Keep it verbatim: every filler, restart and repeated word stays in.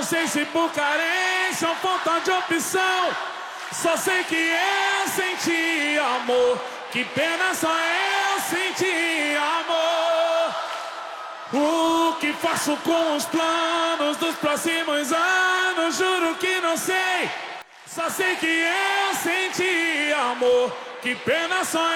sei se por carência ou falta de opção. Só sei que eu senti amor. Que pena, só eu senti amor. O que faço com os planos dos próximos anos? Juro que não sei. Só sei que eu senti amor. Que pena, só